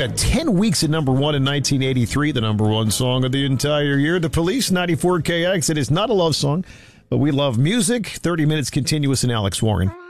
spent 10 weeks at number one in 1983, the number one song of the entire year. The Police, 94 KX. It is not a love song, but we love music. 30 minutes continuous in Alex Warren.